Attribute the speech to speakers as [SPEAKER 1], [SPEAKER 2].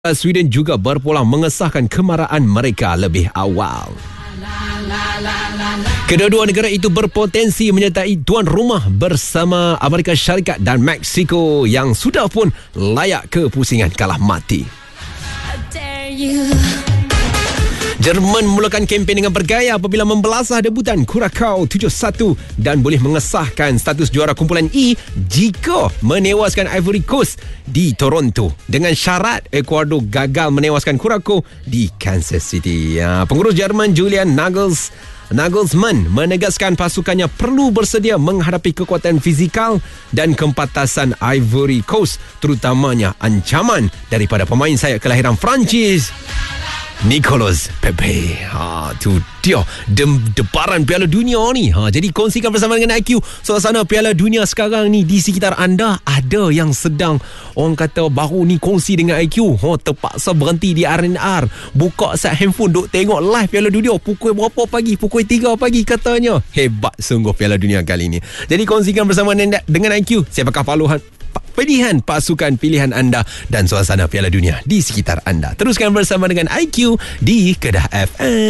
[SPEAKER 1] Sweden juga berpulang mengesahkan kemarahan mereka lebih awal. Kedua-dua negara itu berpotensi menyertai tuan rumah bersama Amerika Syarikat dan Mexico yang sudah pun layak ke pusingan kalah mati. Jerman memulakan kempen dengan bergaya apabila membelasah debutan Curacao 7-1 dan boleh mengesahkan status juara kumpulan E jika menewaskan Ivory Coast di Toronto dengan syarat Ecuador gagal menewaskan Curacao di Kansas City. Pengurus Jerman Julian Nagelsmann menegaskan pasukannya perlu bersedia menghadapi kekuatan fizikal dan kempatasan Ivory Coast, terutamanya ancaman daripada pemain sayap kelahiran Perancis Nicolas Pepe. Tu dia debaran Piala Dunia ni. Jadi kongsikan bersama dengan IQ suasana Piala Dunia sekarang ni di sekitar anda. Ada yang sedang orang kata baru ni kongsi dengan IQ. Terpaksa berhenti di RNR, buka set handphone duk tengok live Piala Dunia pukul berapa pagi? Pukul 3 pagi katanya. Hebat sungguh Piala Dunia kali ni. Jadi kongsikan bersama dengan IQ siapakah pilihan pasukan pilihan anda dan suasana Piala Dunia di sekitar anda. Teruskan bersama dengan IQ di Kedah FM.